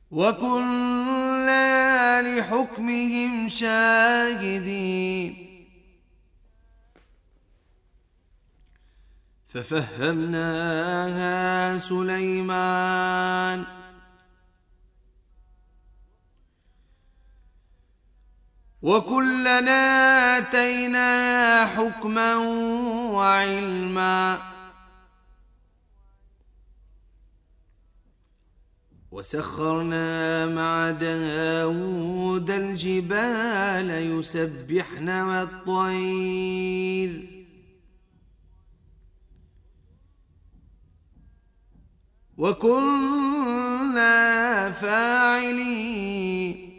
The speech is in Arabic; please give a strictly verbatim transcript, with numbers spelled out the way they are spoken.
وكنا لحكمهم شاهدين ففهمناها سليمان وكلنا آتينا حكما وعلما وسخرنا مع داود الجبال يسبحن والطير وكنا فاعلين